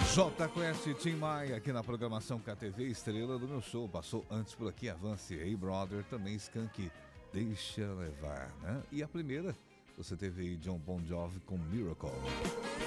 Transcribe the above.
J Quest Tim Maia aqui na programação KTV, estrela do meu show. Passou antes por aqui, Avance, Hey Brother, também Skank, Deixa Levar, né? E a primeira, você teve aí John Bon Jovi com Miracle.